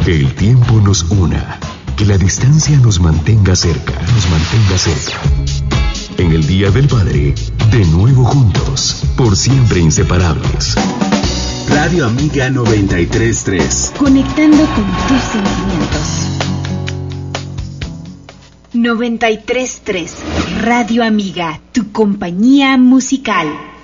Que el tiempo nos una, que la distancia nos mantenga cerca, En el Día del Padre, de nuevo juntos, por siempre inseparables. Radio Amiga 93.3. Conectando con tus sentimientos. 93.3. Radio Amiga, tu compañía musical.